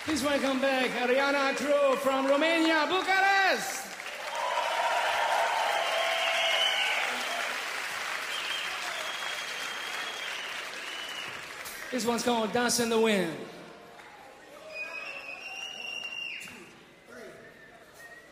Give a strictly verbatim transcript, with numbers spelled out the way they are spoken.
Please welcome back Ariana Crew from Romania, Bucharest. This one's called Dance in the Wind.